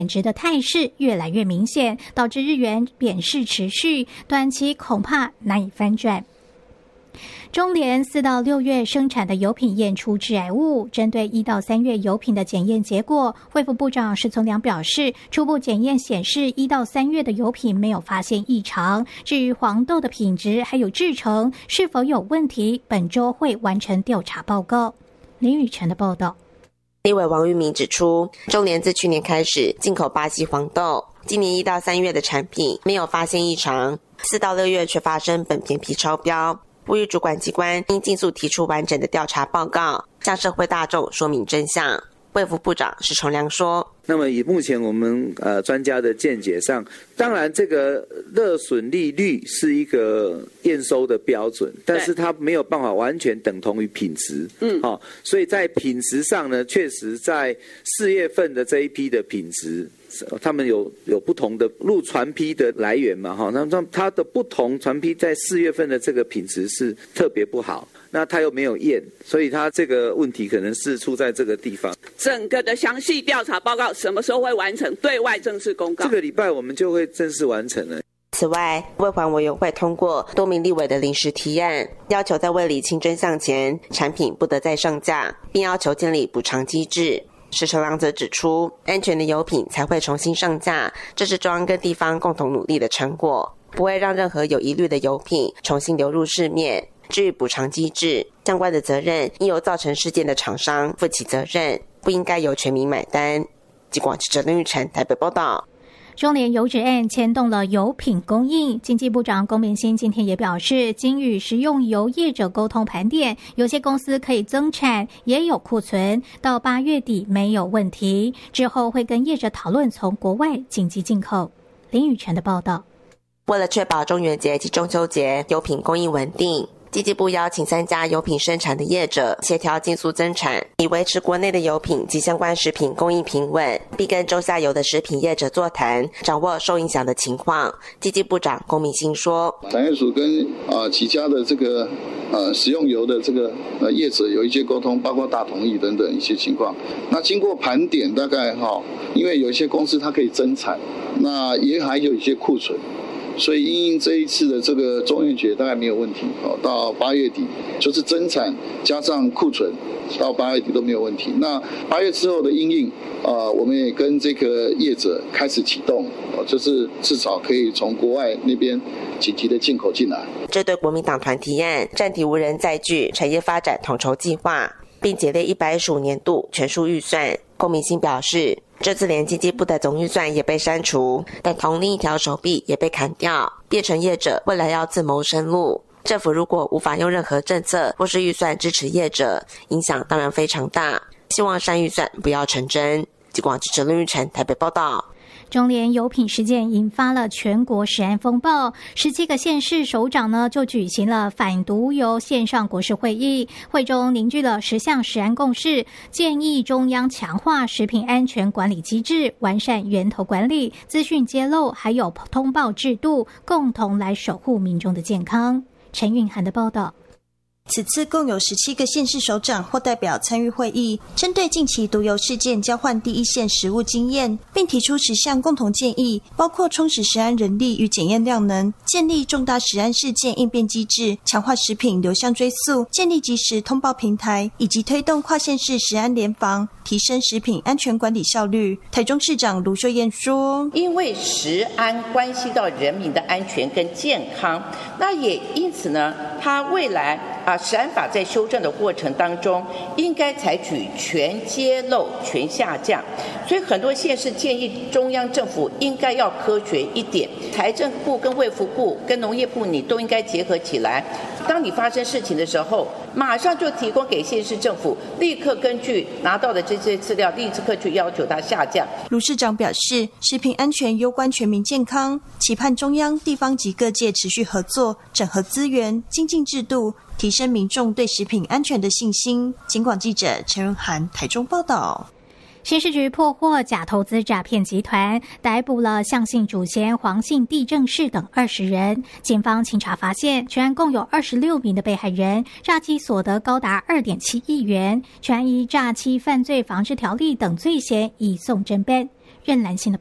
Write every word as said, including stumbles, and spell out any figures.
贬值的态势越来越明显，导致日元贬势持续，短期恐怕难以翻转。中联四到六月生产的油品验出致癌物，针对一到三月油品的检验结果，卫福部长施聪良表示，初步检验显示一到三月的油品没有发现异常。至于黄豆的品质还有制成是否有问题，本周会完成调查报告。林宇晨的报道。 立委王玉明指出，中联自去年开始进口巴西黄豆，今年一到三月的产品没有发现异常，四到六月却发生苯偏皮超标，呼吁主管机关应尽速提出完整的调查报告，向社会大众说明真相。卫福部长施崇良说， 那么以目前我们呃专家的见解上，当然这个热损利率是一个验收的标准，但是它没有办法完全等同于品质。嗯，哦，所以在品质上呢，确实在四月份的这一批的品质，他们有有不同的入船批的来源嘛，哈，那它的不同船批在四月份的这个品质是特别不好。那他又没有验，所以他这个问题可能是出在这个地方。 整个的详细调查报告什么时候会完成？对外正式公告？ 这个礼拜我们就会正式完成了。 此外，卫环委员会通过多名立委的临时提案，要求在未理清真相前，产品不得再上架，并要求建立补偿机制。施崇良则指出，安全的油品才会重新上架，这是中央跟地方共同努力的成果，不会让任何有疑虑的油品重新流入市面。至于补偿机制，相关的责任应由造成事件的厂商负起责任，不应该由全民买单。记广记者林玉晨台北报道。 中联油脂案牵动了油品供应，经济部长龚明鑫今天也表示，经与食用油业者沟通盘点，有些公司可以增产，也有库存，到八月底没有问题，之后会跟业者讨论从国外紧急进口。林宇晨的报道。 为了确保中元节及中秋节油品供应稳定，经济部邀请三家油品生产的业者协调尽速增产，以维持国内的油品及相关食品供应平稳，并跟中下游的食品业者座谈，掌握受影响的情况。经济部长龚明鑫说， 产业署跟呃几家的这个呃食用油的这个呃业者有一些沟通，包括大同意等等一些情况。那经过盘点，大概哈、哦，因为有一些公司它可以增产，那也还有一些库存。所以因应这一次的这个中元节大概没有问题，到八月底就是增产加上库存，到八月底都没有问题。那八月之后的因应，呃，我们也跟这个业者开始启动，就是至少可以从国外那边紧急的进口进来。 这对国民党团提案暂停无人载具产业发展统筹计划，并解列一百一十五年度全数预算。龚明鑫表示，这次连经济部的总预算也被删除，但同另一条手臂也被砍掉，变成业者未来要自谋生路。政府如果无法用任何政策或是预算支持业者，影响当然非常大。希望删预算不要成真。记广记者林玉晨台北报道。 中联油品事件引发了全国食安风暴，十七个县市首长呢就举行了反毒油线上国事会议，会中凝聚了十项食安共识，建议中央强化食品安全管理机制，完善源头管理、资讯揭露，还有通报制度，共同来守护民众的健康。陈韵涵的报道。 此次共有十七个县市首长或代表参与会议，针对近期毒油事件交换第一线实务经验，并提出十项共同建议，包括充实食安人力与检验量能，建立重大食安事件应变机制，强化食品流向追溯，建立即时通报平台，以及推动跨县市食安联防，提升食品安全管理效率。台中市长卢秀燕说， 因为食安关系到人民的安全跟健康，那也因此呢，它未来啊，食安法在修正的过程当中，应该采取全揭露、全下架。所以很多县市建议中央政府应该要科学一点，财政部跟卫福部跟农业部你都应该结合起来。当你发生事情的时候，马上就提供给县市政府，立刻根据拿到的这些资料，立刻去要求它下架。 卢市长表示，食品安全攸关全民健康，期盼中央、地方及各界持续合作，整合资源，精进制度，提升民众对食品安全的信心。警广记者陈润涵台中报道。 刑事局破获假投资诈骗集团，逮捕了向姓主嫌黄姓地政士等二十人。警方清查发现，全案共有二十六名的被害人，诈欺所得高达二点七亿元，全案依诈欺犯罪防治条例等罪嫌移送侦办。 任兰心的